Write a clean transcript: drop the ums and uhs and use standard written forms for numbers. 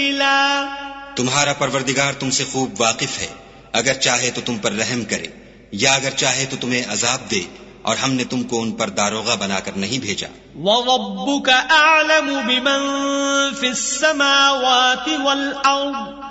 तुम्हारा परवरदिगार तुमसे खूब वाकिफ है, अगर चाहे तो तुम पर रहम करे या अगर चाहे तो तुम्हें अजाब दे, और हमने तुमको उन पर दारोगा बनाकर नहीं भेजा। वरब्बुका अअलमु बिमन फिस समावाति वल अर्द